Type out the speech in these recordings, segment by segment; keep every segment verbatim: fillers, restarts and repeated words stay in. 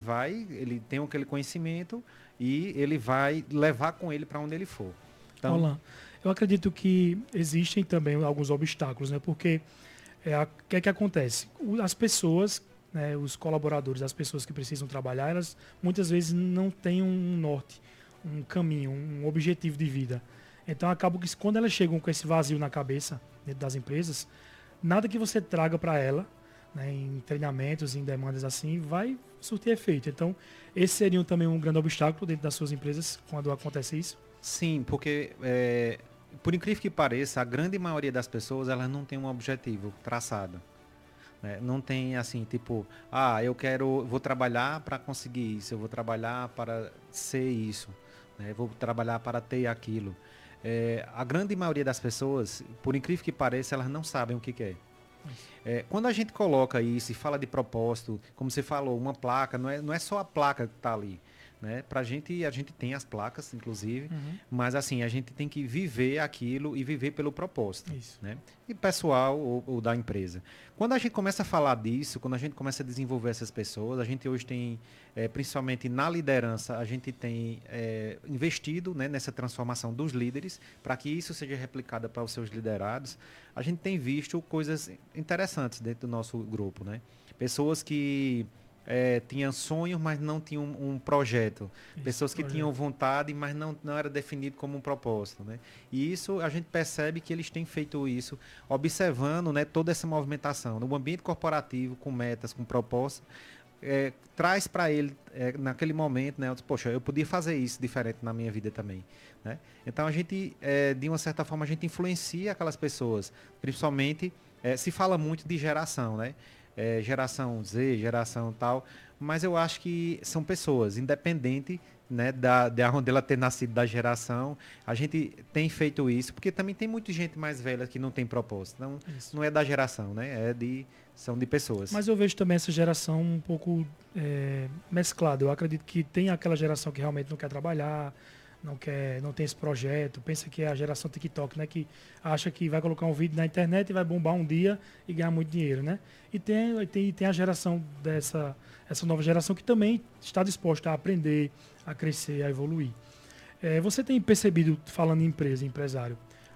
vai, ele tem aquele conhecimento e ele vai levar com ele para onde ele for. Então, Roland, eu acredito que existem também alguns obstáculos, né? Porque é, o que é que acontece? O- As pessoas, né, os colaboradores, as pessoas que precisam trabalhar, elas muitas vezes não têm um norte, um caminho, um objetivo de vida. Então acaba que quando elas chegam com esse vazio na cabeça dentro das empresas, nada que você traga para ela, né, em treinamentos, em demandas assim, vai surtir efeito. Então, esse seria também um grande obstáculo dentro das suas empresas quando acontece isso. sim, porque é, por incrível que pareça, a grande maioria das pessoas elas não tem um objetivo traçado. Né? Não tem assim, tipo, ah, eu quero, vou trabalhar para conseguir isso, eu vou trabalhar para ser isso, né? Vou trabalhar para ter aquilo. É, a grande maioria das pessoas, por incrível que pareça, elas não sabem o que quer. É, quando a gente coloca isso e fala de propósito, como você falou, uma placa, não é, não é só a placa que está ali. Né? Pra gente, a gente tem as placas, inclusive, Uhum. mas assim, a gente tem que viver aquilo e viver pelo propósito. Isso. Né? E pessoal ou, ou da empresa. Quando a gente começa a falar disso, quando a gente começa a desenvolver essas pessoas, a gente hoje tem, é, principalmente na liderança, a gente tem é, investido né, nessa transformação dos líderes para que isso seja replicado para os seus liderados. A gente tem visto coisas interessantes dentro do nosso grupo, né? Pessoas que é, tinham sonhos, mas não tinham um, um projeto. Isso, Pessoas que projeto. tinham vontade, mas não, não era definido como um propósito, né? E isso a gente percebe que eles têm feito isso, observando né, toda essa movimentação. No ambiente corporativo, com metas, com propósito, é, traz para ele, é, naquele momento, né, eu disse, poxa, eu podia fazer isso diferente na minha vida também. Né? Então a gente, é, de uma certa forma, a gente influencia aquelas pessoas, principalmente, é, se fala muito de geração, né? É, geração Z, geração tal, mas eu acho que são pessoas, independente né, da, de onde ela ter nascido da geração, a gente tem feito isso, porque também tem muita gente mais velha que não tem propósito, não, Isso. não é da geração, né? É de, são de pessoas. Mas eu vejo também essa geração um pouco é, mesclada. Eu acredito que tem aquela geração que realmente não quer trabalhar, não quer, não tem esse projeto, pensa que é a geração TikTok, né, que acha que vai colocar um vídeo na internet e vai bombar um dia e ganhar muito dinheiro, né? E tem, tem, tem a geração dessa essa nova geração que também está disposta a aprender, a crescer, a evoluir. É, você tem percebido, falando em empresa, empresário,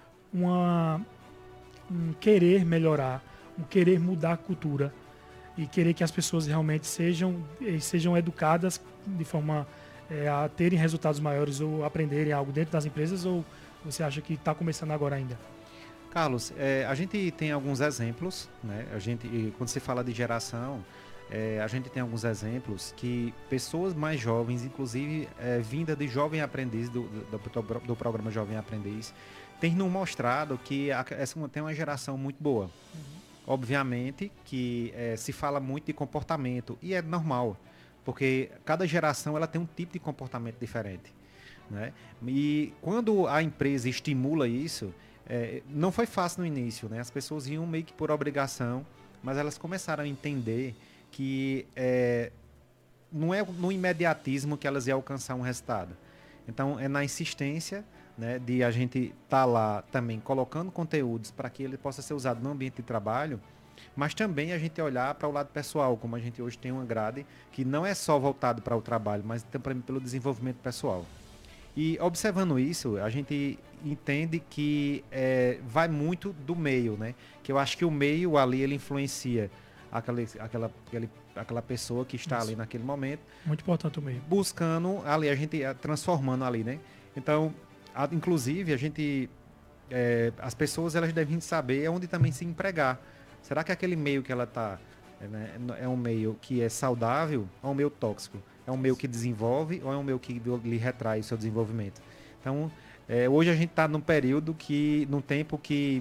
uma, um querer melhorar, um querer mudar a cultura e querer que as pessoas realmente sejam, eh, sejam educadas de forma é, a terem resultados maiores ou aprenderem algo dentro das empresas, ou você acha que está começando agora ainda? Carlos, é, a gente tem alguns exemplos, né? A gente, e quando se fala de geração, é, a gente tem alguns exemplos que pessoas mais jovens, inclusive é, vinda de jovem aprendiz do, do, do, do programa Jovem Aprendiz, tem nos mostrado que a, essa tem uma geração muito boa. Obviamente que é, se fala muito de comportamento e é normal, porque cada geração ela tem um tipo de comportamento diferente. Né? E quando a empresa estimula isso, é, não foi fácil no início, né? As pessoas iam meio que por obrigação, mas elas começaram a entender que é, não é no imediatismo que elas iam alcançar um resultado. Então, é na insistência né, de a gente estar tá lá também colocando conteúdos para que ele possa ser usado no ambiente de trabalho, mas também a gente olhar para o lado pessoal, como a gente hoje tem uma grade que não é só voltado para o trabalho, mas também pelo desenvolvimento pessoal. E observando isso, a gente entende que é, vai muito do meio, né? Que eu acho que o meio ali ele influencia aquela, aquela, aquele, aquela pessoa que está Isso. ali naquele momento. Muito importante o meio. Buscando ali, a gente transformando ali, né? Então, a, inclusive, a gente. É, as pessoas elas devem saber onde também se empregar. Será que aquele meio que ela está é, né, é um meio que é saudável ou é um meio tóxico? É um meio que desenvolve ou é um meio que lhe retrai o seu desenvolvimento? Então, é, hoje a gente está num período que, num tempo que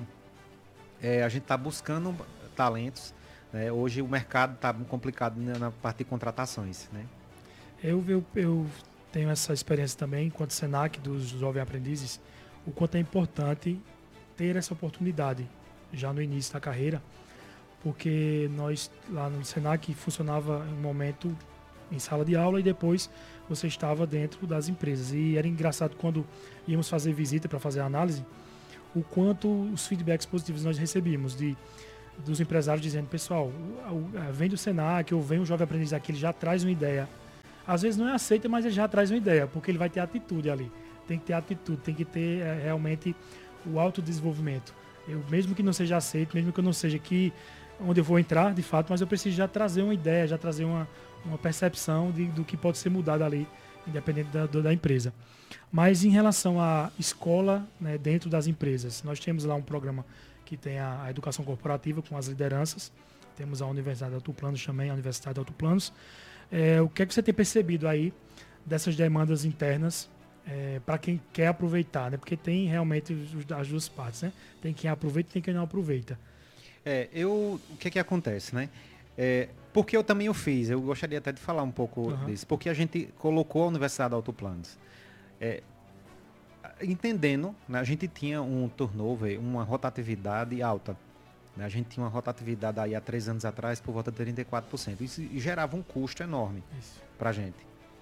é, a gente está buscando talentos. Né? Hoje o mercado está complicado na parte de contratações. Né? Eu, eu, eu tenho essa experiência também, enquanto Senac, dos jovens aprendizes, o quanto é importante ter essa oportunidade já no início da carreira, porque nós lá no Senac funcionava em um momento em sala de aula e depois você estava dentro das empresas. E era engraçado quando íamos fazer visita para fazer análise, o quanto os feedbacks positivos nós recebíamos de, dos empresários dizendo, pessoal, vem do Senac ou vem o jovem aprendiz aqui, ele já traz uma ideia às vezes não é aceita, mas ele já traz uma ideia, porque ele vai ter atitude ali. Tem que ter atitude, tem que ter é, realmente o autodesenvolvimento. Eu, mesmo que não seja aceito, mesmo que eu não seja aqui onde eu vou entrar, de fato, mas eu preciso já trazer uma ideia, já trazer uma, uma percepção de, do que pode ser mudado ali, independente da, da empresa. Mas em relação à escola, né, dentro das empresas, nós temos lá um programa que tem a, a educação corporativa com as lideranças, temos a Universidade Alto Planos também, a Universidade Alto Planos. É, o que é que você tem percebido aí dessas demandas internas é, para quem quer aproveitar, né? Porque tem realmente as duas partes, né? Tem quem aproveita e tem quem não aproveita. É, eu, o que é que acontece, né? É, porque eu também o fiz, eu gostaria até de falar um pouco uhum. disso, porque a gente colocou a Universidade Alto Planos. É, entendendo, né, a gente tinha um turnover, uma rotatividade alta. Né, a gente tinha uma rotatividade aí há três anos atrás por volta de trinta e quatro por cento. Isso gerava um custo enorme para a gente.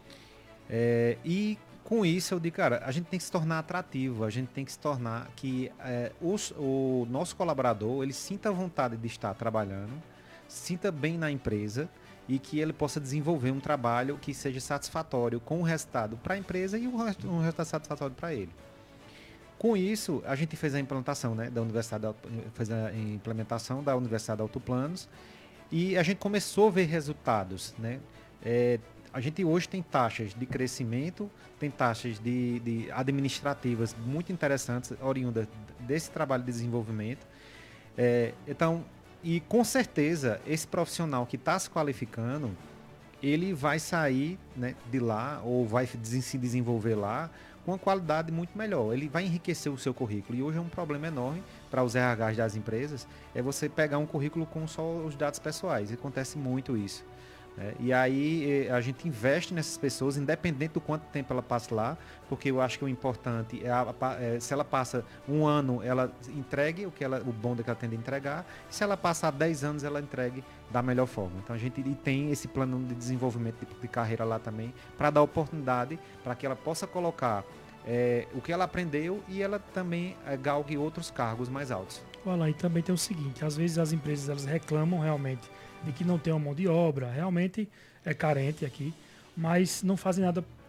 É, e com isso eu digo, cara, a gente tem que se tornar atrativo, a gente tem que se tornar que é, os, o nosso colaborador, ele sinta vontade de estar trabalhando, sinta bem na empresa e que ele possa desenvolver um trabalho que seja satisfatório com o resultado para a empresa e um resultado satisfatório para ele. Com isso, a gente fez a implantação, né, da Universidade, fez a implementação da Universidade Alto Planos e a gente começou a ver resultados, né? É, a gente hoje tem taxas de crescimento, tem taxas de, de administrativas muito interessantes, oriundas desse trabalho de desenvolvimento. É, então, e com certeza, esse profissional que está se qualificando, ele vai sair, né, de lá ou vai se desenvolver lá com uma qualidade muito melhor. Ele vai enriquecer o seu currículo. E hoje é um problema enorme para os R Hs das empresas, é você pegar um currículo com só os dados pessoais. E acontece muito isso. Né? E aí a gente investe nessas pessoas, independente do quanto tempo ela passa lá, porque eu acho que o importante é, a, é se ela passa um ano, ela entregue o, que ela, o bom que ela tem de entregar, e se ela passar dez anos, ela entregue da melhor forma. Então a gente tem esse plano de desenvolvimento de, de carreira lá também, para dar oportunidade para que ela possa colocar é, o que ela aprendeu e ela também é, galgue outros cargos mais altos. Olha, e também tem o seguinte, às vezes as empresas elas reclamam realmente de que não tem uma mão de obra, realmente é carente aqui, mas não fazem nada